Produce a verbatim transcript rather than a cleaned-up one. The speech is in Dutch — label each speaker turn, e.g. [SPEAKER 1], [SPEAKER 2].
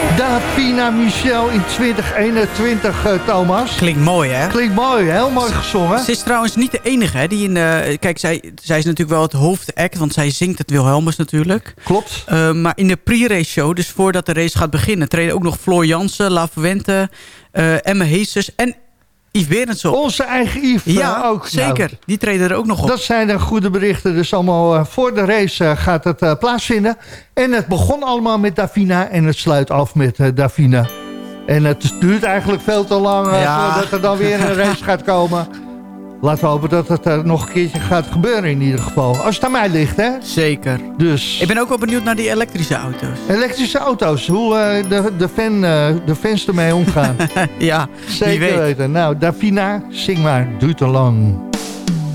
[SPEAKER 1] Davina Michel in twintig eenentwintig, uh, Thomas.
[SPEAKER 2] Klinkt mooi, hè?
[SPEAKER 1] Klinkt mooi, heel mooi gezongen.
[SPEAKER 2] Ze is trouwens niet de enige, hè? Die in, uh, kijk, zij, zij is natuurlijk wel het hoofdact, want zij zingt het Wilhelmus natuurlijk.
[SPEAKER 1] Klopt.
[SPEAKER 2] Uh, maar in de pre-race show, dus voordat de race gaat beginnen, treden ook nog Floor Jansen, La Fuente, uh, Emma Heesters en Yves Berends op.
[SPEAKER 1] Onze eigen Yves
[SPEAKER 2] ja,
[SPEAKER 1] uh, ook.
[SPEAKER 2] zeker. Nou, die treden er ook nog op.
[SPEAKER 1] Dat zijn de goede berichten. Dus allemaal uh, voor de race uh, gaat het uh, plaatsvinden. En het begon allemaal met Davina en het sluit af met uh, Davina. En het duurt eigenlijk veel te lang uh, ja. voordat er dan weer een race gaat komen. Laten we hopen dat het uh, nog een keertje gaat gebeuren in ieder geval. Als het aan mij ligt, hè?
[SPEAKER 2] Zeker.
[SPEAKER 1] Dus.
[SPEAKER 2] Ik ben ook wel benieuwd naar die elektrische auto's.
[SPEAKER 1] Elektrische auto's. Hoe uh, de, de, fan, uh, de fans ermee omgaan.
[SPEAKER 2] ja,
[SPEAKER 1] Zeker weten. Nou, Davina, zing maar. Duurt te lang.